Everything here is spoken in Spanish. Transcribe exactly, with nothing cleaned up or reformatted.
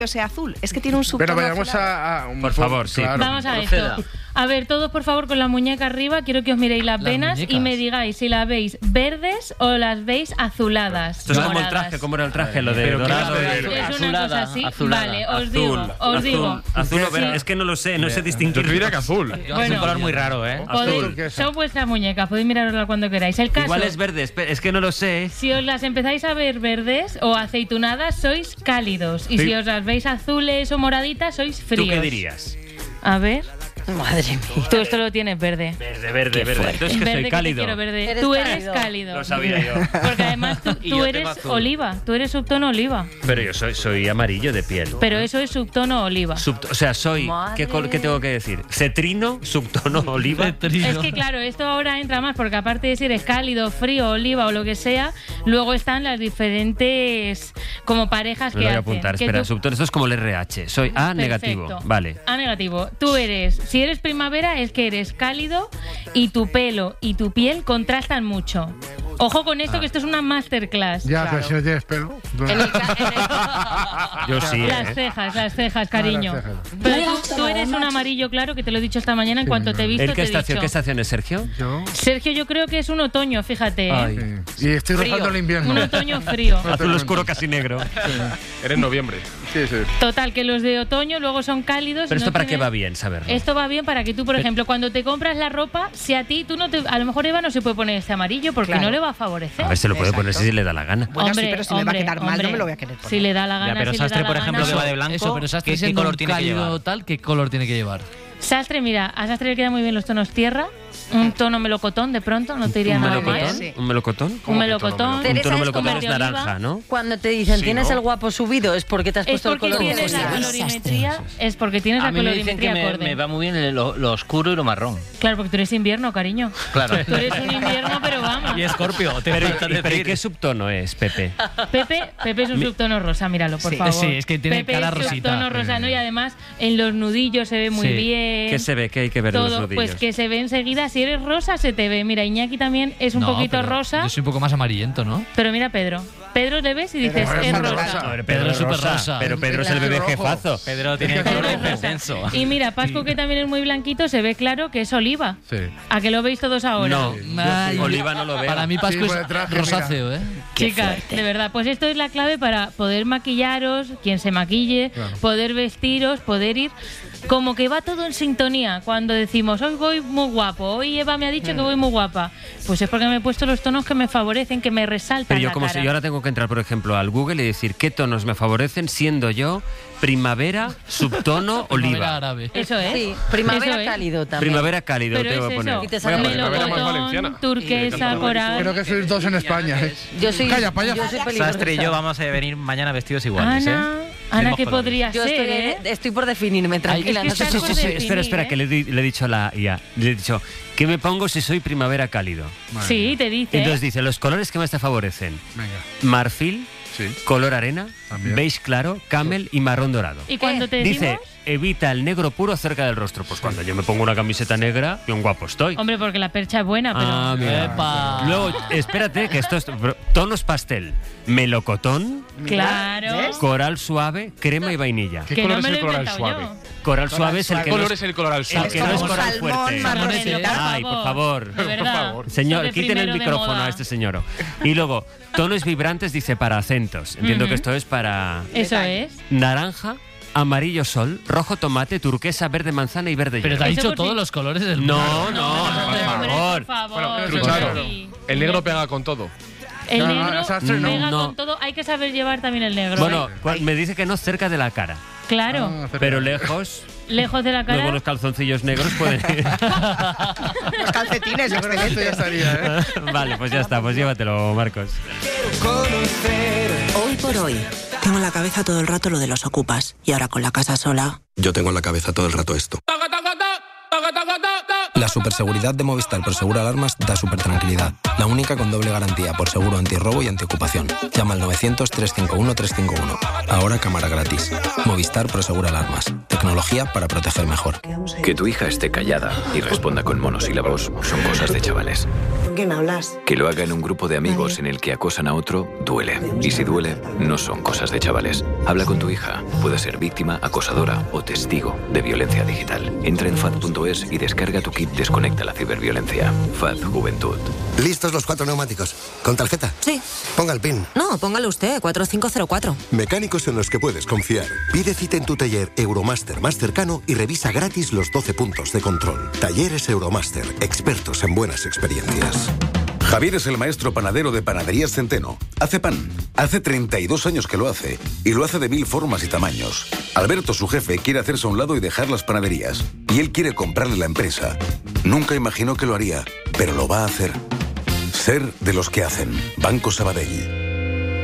sea azul, es que tiene un subtono. Pero vayamos azulado. a, a un Por favor, sí. claro. Vamos a Proceda. esto. A ver, todos por favor con la muñeca arriba, quiero que os miréis las, Las venas muñecas. y me digáis si las veis verdes o las veis azuladas. Esto es como el moradas. traje, ¿cómo era el traje? Lo de Pero dorado. ¿qué Es una Azulada, cosa así. azulada. Vale, os Azul, digo, os azul, digo. Azul o Sí. verde. Es que no lo sé, no sé distinguir. Yo te diría que azul. Es Bueno. un color muy raro, ¿eh? Podéis- turquesa. son vuestras muñecas, podéis miraroslas cuando queráis. El caso, Igual es verde, espe- es que no lo sé. si os las empezáis a ver verdes o aceitunadas, sois cálidos. Y Sí. si os las veis azules o moraditas, sois fríos. ¿Tú qué dirías? A ver, Madre mía. tú esto lo tienes verde. Verde, verde, verde. Entonces que Verde soy te cálido. quiero verde. Eres Tú eres cálido. cálido. Lo sabía yo. Porque además tú, Y tú yo eres tengo azul. oliva, tú eres subtono oliva. Pero yo soy, soy amarillo de piel. Pero eso es subtono oliva. Subto- o sea, soy. ¿qué, col- qué tengo que decir? Cetrino, subtono, oliva. Es que claro, esto ahora entra más porque aparte de si eres cálido, frío, oliva o lo que sea, luego están las diferentes como parejas Me que lo voy a hacen. apuntar. que Espera, tú- subtono. Esto es como el R H. Soy A Perfecto. negativo. Vale. A negativo. Tú eres, si eres primavera, es que eres cálido y tu pelo y tu piel contrastan mucho. Ojo con esto, que esto es una masterclass. Ya, pero si no tienes pelo. En el ca- en el- Yo sí. Las ¿eh? cejas, las cejas, cariño. las cejas. Pero tú, tú eres un amarillo claro, que te lo he dicho esta mañana en cuanto te he visto. ¿El qué te he estación, dicho. ¿Qué estación es, Sergio? Yo. Sergio, yo creo que es un otoño, fíjate. ¿eh? Ay. Sí. Y estoy rozando el invierno. Un otoño frío. Azul oscuro, casi negro. Eres noviembre. Sí, sí. Total, que los de otoño luego son cálidos. Pero y esto no para qué tienen- va bien saberlo. Esto va bien para que tú, por ejemplo, cuando te compras la ropa, si a ti tú no te, a lo mejor Eva no se puede poner este amarillo porque Claro. no le va a favorecer. A ver, se lo puede Exacto. poner si le da la gana. Bueno, sí, Hombre, pero si me va a hombre, quedar mal, hombre. no me lo voy a querer poner. Si le da la gana, Ya, pero si le da Sastre, la por ejemplo, gana. que va de blanco, Eso, pero Sastre ¿qué, qué siendo color un tiene que cálido llevar? tal, ¿qué color tiene que llevar? Sastre, mira, a Sastre le quedan muy bien los tonos tierra, un tono melocotón de pronto, no te iría ¿Un nada melocotón? mal. Sí. ¿Un melocotón? Un ¿Cómo que melocotón. tono Un Teresa, tono es melocotón como es de oliva. naranja, ¿no? Cuando te dicen Sí, tienes ¿no? el guapo subido es porque te has Es puesto el porque color tienes la rosa. colorimetría, es porque tienes la A mí me dicen que colorimetría me, acorde. me va muy bien lo, lo oscuro y lo marrón. Claro, porque tú eres invierno, cariño. Claro. Tú eres un invierno, pero vamos. Y Escorpio, te Pero, falta ¿y- pero ¿y decir. qué subtono es, Pepe? Pepe, Pepe es un subtono rosa, míralo, por Sí. favor. Sí, es que tiene Pepe cara es rosita. subtono rosa, ¿no? Y además en los nudillos se ve muy Sí. bien. ¿Qué se ve? ¿Qué hay que ver en los Todo, nudillos? pues que se ve enseguida. Si eres rosa, se te ve. Mira, Iñaki también es un No, poquito pero rosa. Yo soy un poco más amarillento, ¿no? Pero mira, Pedro. Pedro le ves y dices, Pedro es es muy rosa. rosa. A ver, Pedro es súper rosa, rosa. Pero Pedro es el bebé Rojo. jefazo. Pedro tiene Es que color es de rojo. intenso. Y mira, Pascu, que también es muy blanquito, se ve claro que es oliva. Sí. ¿A que lo veis todos ahora? No, Ay, Oliva no lo veo. Para mí Pascu Sí, por el es traje, rosáceo, ¿eh? Chicas, de verdad, pues esto es la clave para poder maquillaros, quien se maquille, Claro. poder vestiros, poder ir como que va todo en sintonía. Cuando decimos, hoy voy muy guapo, hoy Eva me ha dicho que voy muy guapa, pues es porque me he puesto los tonos que me favorecen, que me resaltan Pero yo la como cara. si yo ahora tengo que entrar, por ejemplo, al Google y decir qué tonos me favorecen, siendo yo primavera, subtono, Primavera oliva. árabe. Eso es. Sí, primavera Eso es. cálido también. Primavera cálido, Pero tengo es que poner. eso. Y te Voy a sale poner primavera más Melocotón, valenciana. turquesa, coral. Creo que sois dos en España, ¿eh? Yo soy, Calla, payaso. yo soy peligrosa. Sastre y yo vamos a venir mañana vestidos iguales, Ana, ¿eh? Ana, Mismos ¿qué colores. podría Yo ser, estoy, eh? estoy por definirme, tranquila. es que no te estás Sí, por sí, sí, definir, espera, espera, ¿eh? que le, di- le he dicho a la I A. Le he dicho, ¿qué me pongo si soy primavera cálido? Sí, te dice. Entonces dice, los colores que más te favorecen. Venga. Marfil, Sí. color arena, También. beige claro, camel y marrón dorado. Y cuando te Dice, decimos... evita el negro puro cerca del rostro. Pues cuando yo me pongo una camiseta negra, yo un guapo estoy. Hombre, porque la percha es buena, pero... Ah, mira. Epa. Luego, espérate, que esto es tonos pastel. Melocotón, Claro. ¿ves? coral suave, crema y vainilla. ¿Qué Que color no me es lo el he coral inventado suave? yo. Coral suave es el suave. que ¿Qué no color es, es el coral el suave? que no es como coral salmón, fuerte. marroncita. Por Ay, por favor. De verdad. favor. Señor, Eso de quiten el primero de micrófono moda. a este señor. Y luego, tonos vibrantes dice para acentos. Entiendo Ujú. que esto es para Eso es. naranja, amarillo sol, rojo tomate, turquesa, verde manzana y verde Pero te hielo. ha Eso dicho por todos si- los colores del mundo. No, no, Hombre, por hombre, favor. por favor. Bueno, Lucho, claro. sí. El negro pega con todo. El No, no, negro Sastre no. pega No. con todo. Hay que saber llevar también el negro. Bueno, ¿eh? cua- me dice que no cerca de la cara, Claro. Ah, cerca. pero lejos. Lejos de la cara. Luego los calzoncillos negros pueden ir. Los calcetines, Yo creo que esto ya estaría, ¿eh? Vale, pues ya está, pues llévatelo, Marcos. Hoy por hoy, tengo en la cabeza todo el rato lo de los ocupas. Y ahora con la casa sola... Yo tengo en la cabeza todo el rato esto. La superseguridad de Movistar Prosegur Alarmas da súper tranquilidad. La única con doble garantía por seguro antirrobo y antiocupación. Llama al novecientos, trescientos cincuenta y uno, trescientos cincuenta y uno. Ahora cámara gratis. Movistar Prosegur Alarmas. Te tecnología para proteger mejor. Que tu hija esté callada y responda con monosílabos son cosas de chavales. ¿Con quién hablas? Que lo haga en un grupo de amigos en el que acosan a otro, duele. Y si duele, no son cosas de chavales. Habla con tu hija. Puede ser víctima, acosadora o testigo de violencia digital. Entra en F A D punto es y descarga tu kit Desconecta la ciberviolencia. F A D Juventud. ¿Listos los cuatro neumáticos? ¿Con tarjeta? Sí. Ponga el PIN. No, póngalo usted, cuatro cinco cero cuatro. Mecánicos en los que puedes confiar. Pide cita en tu taller Euromaster más cercano y revisa gratis los doce puntos de control. Talleres Euromaster, expertos en buenas experiencias. Javier es el maestro panadero de Panaderías Centeno. Hace pan. Hace treinta y dos años que lo hace. Y lo hace de mil formas y tamaños. Alberto, su jefe, quiere hacerse a un lado y dejar las panaderías. Y él quiere comprarle la empresa. Nunca imaginó que lo haría, pero lo va a hacer. Ser de los que hacen. Banco Sabadell.